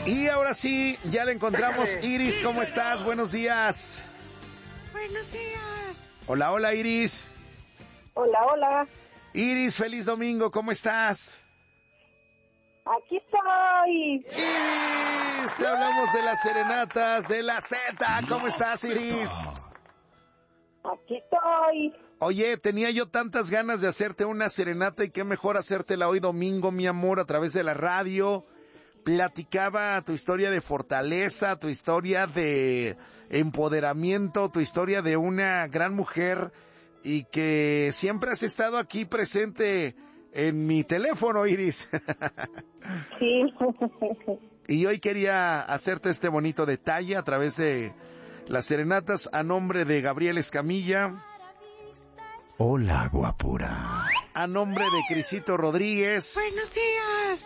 Y ahora sí, ya la encontramos. Iris, ¿cómo estás? Buenos días. Buenos días. Hola, hola, Iris. Hola, hola. Iris, feliz domingo, ¿cómo estás? Aquí estoy. Iris, te hablamos de las serenatas de la Z. ¿Cómo estás, Iris? Aquí estoy. Oye, tenía yo tantas ganas de hacerte una serenata y qué mejor hacértela hoy domingo, mi amor, a través de la radio. Platicaba tu historia de fortaleza, tu historia de empoderamiento, tu historia de una gran mujer y que siempre has estado aquí presente en mi teléfono, Iris. Sí. Y hoy quería hacerte este bonito detalle a través de las serenatas a nombre de Gabriel Escamilla. Hola, guapura. A nombre de Crisito Rodríguez. Buenos días.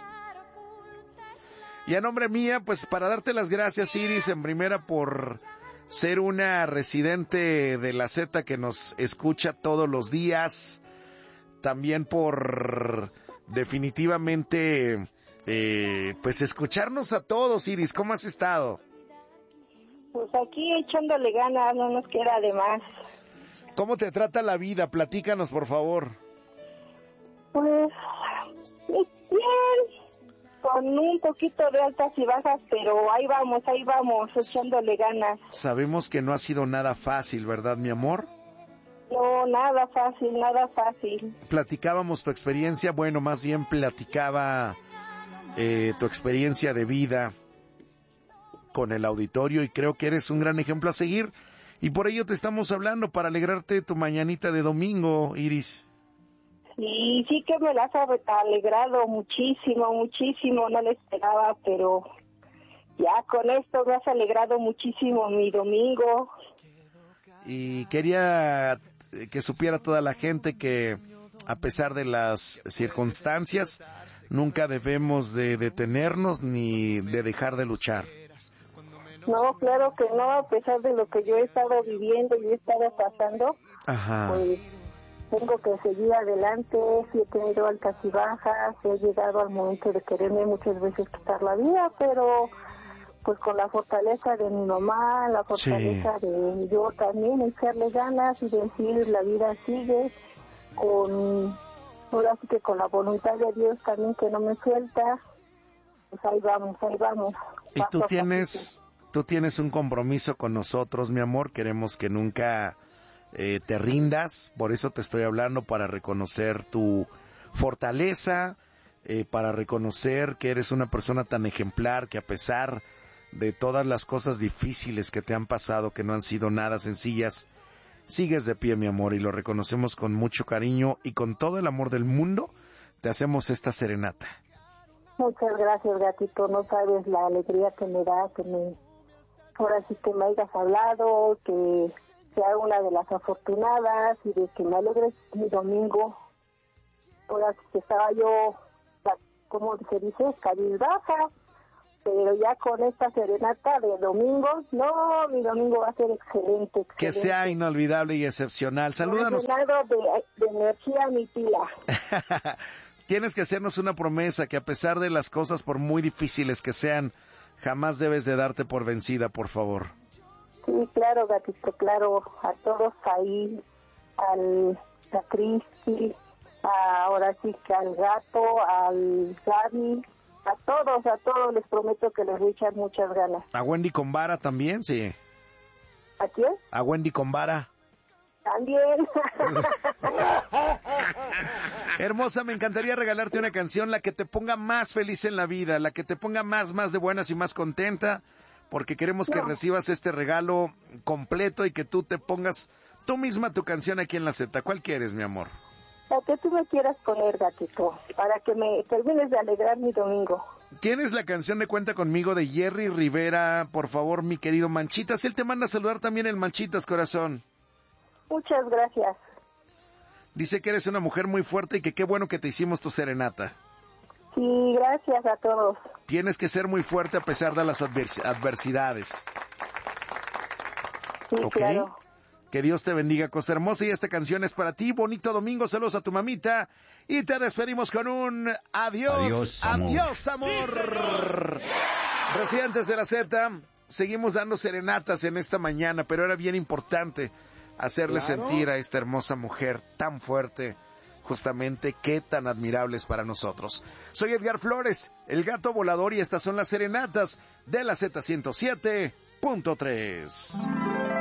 Y a nombre mía, pues para darte las gracias, Iris, en primera por ser una residente de la Z que nos escucha todos los días. También por definitivamente, pues escucharnos a todos, Iris. ¿Cómo has estado? Pues aquí echándole ganas, no nos queda de más. ¿Cómo te trata la vida? Platícanos, por favor. Pues, bien. Con un poquito de altas y bajas, pero ahí vamos, echándole ganas. Sabemos que no ha sido nada fácil, ¿verdad, mi amor? No, nada fácil. Platicábamos tu experiencia, bueno, más bien platicaba tu experiencia de vida con el auditorio y creo que eres un gran ejemplo a seguir y por ello te estamos hablando para alegrarte tu mañanita de domingo, Iris. Sí que me las ha alegrado muchísimo, no le esperaba, pero ya con esto me has alegrado muchísimo mi domingo. Y quería que supiera toda la gente que a pesar de las circunstancias, nunca debemos de detenernos ni de dejar de luchar. No, claro que no, a pesar de lo que yo he estado viviendo y he estado pasando, Ajá. Pues tengo que seguir adelante, sí he tenido altas y bajas, he llegado al momento de quererme muchas veces quitar la vida, pero pues con la fortaleza de mi mamá, la fortaleza de yo también, echarle ganas y decir la vida sigue, ahora sí que con la voluntad de Dios también que no me suelta, pues ahí vamos. Y tú tienes un compromiso con nosotros, mi amor, queremos que nunca te rindas, por eso te estoy hablando, para reconocer tu fortaleza, para reconocer que eres una persona tan ejemplar, que a pesar de todas las cosas difíciles que te han pasado, que no han sido nada sencillas, sigues de pie, mi amor, y lo reconocemos con mucho cariño y con todo el amor del mundo, te hacemos esta serenata. Muchas gracias, gatito, no sabes la alegría que me da, ahora sí que me hayas hablado, que sea una de las afortunadas y de que me alegres mi domingo. Ahora sí que estaba yo, ¿cómo se dice? Cabizbaja, pero ya con esta serenata de domingo, no, mi domingo va a ser excelente. Que sea inolvidable y excepcional. Salúdanos. Me ha llenado de energía mi pila. Tienes que hacernos una promesa que a pesar de las cosas, por muy difíciles que sean, jamás debes de darte por vencida, por favor. Sí, claro, gatito, claro, a todos ahí, a Cristi, ahora sí que al gato, al Gaby, a todos les prometo que les voy a echar muchas ganas. ¿A Wendy con vara también? Sí. ¿A quién? ¿A Wendy con vara? También. Hermosa, me encantaría regalarte una canción, la que te ponga más feliz en la vida, la que te ponga más de buenas y más contenta, porque queremos que recibas este regalo completo y que tú te pongas tú misma tu canción aquí en la Z. ¿Cuál quieres, mi amor? La que tú me quieras poner, gatito, para que me termines de alegrar mi domingo. ¿Tienes la canción de Cuenta Conmigo de Jerry Rivera? Por favor, mi querido Manchitas. Él te manda a saludar también el Manchitas, corazón. Muchas gracias. Dice que eres una mujer muy fuerte y que qué bueno que te hicimos tu serenata. Sí, gracias a todos. Tienes que ser muy fuerte a pesar de las adversidades. Sí, ¿Ok? claro. Que Dios te bendiga, cosa hermosa, y esta canción es para ti. Bonito domingo, saludos a tu mamita, y te despedimos con un adiós, Adiós, amor. adiós, amor. Residentes de la Z, seguimos dando serenatas en esta mañana, pero era bien importante hacerle sentir a esta hermosa mujer tan fuerte, justamente qué tan admirable es para nosotros. Soy Edgar Flores, el gato volador, y estas son las serenatas de la Z107.3.